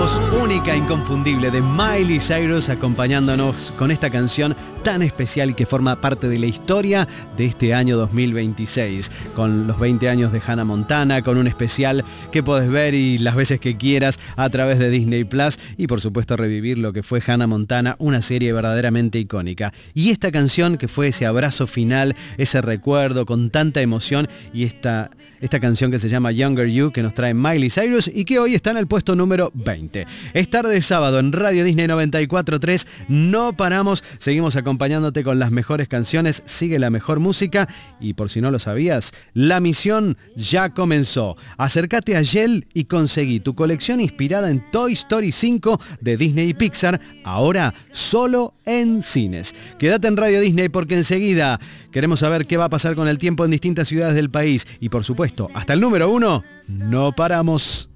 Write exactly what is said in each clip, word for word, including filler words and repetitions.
voz única, inconfundible de Miley Cyrus acompañándonos con esta canción tan especial que forma parte de la historia de este año dos mil veintiséis, con los veinte años de Hannah Montana, con un especial que podés ver y las veces que quieras a través de Disney Plus, y por supuesto revivir lo que fue Hannah Montana, una serie verdaderamente icónica. Y esta canción que fue ese abrazo final, ese recuerdo con tanta emoción, y esta, esta canción que se llama Younger You, que nos trae Miley Cyrus y que hoy está en el puesto número veinte. Es tarde de sábado en Radio Disney noventa y cuatro punto tres, no paramos, seguimos acompañándote con las mejores canciones, sigue la mejor música y por si no lo sabías, la misión ya comenzó. Acércate a Yel y conseguí tu colección inspirada en Toy Story cinco de Disney y Pixar, ahora solo en cines. Quédate en Radio Disney porque enseguida queremos saber qué va a pasar con el tiempo en distintas ciudades del país y por supuesto, hasta el número uno, no paramos.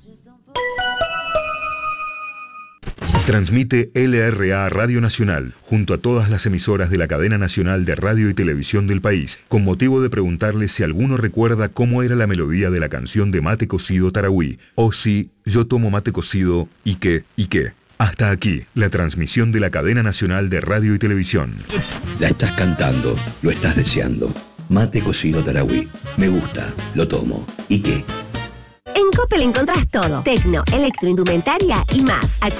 Transmite L R A Radio Nacional, junto a todas las emisoras de la cadena nacional de radio y televisión del país, con motivo de preguntarles si alguno recuerda cómo era la melodía de la canción de Mate Cocido Tarahui, o si yo tomo mate cocido y qué, y qué. Hasta aquí, la transmisión de la cadena nacional de radio y televisión. La estás cantando, lo estás deseando. Mate Cocido Tarahui. Me gusta, lo tomo. ¿Y qué? En Coppel encontrás todo. Tecno, electroindumentaria y más.